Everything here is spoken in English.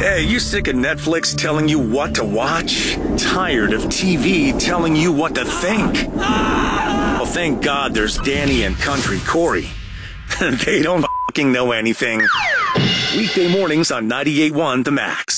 Hey, you sick of Netflix telling you what to watch? Tired of TV telling you what to think? Well, thank God there's Danny and Country Corey. They don't fucking know anything. Weekday mornings on 98.1 The Max.